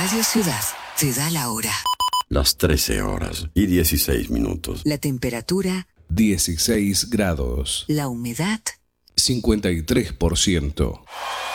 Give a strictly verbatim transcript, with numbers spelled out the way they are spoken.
Radio Ciudad te da la hora. Las trece horas y dieciséis minutos. La temperatura dieciséis grados. La humedad cincuenta y tres por ciento.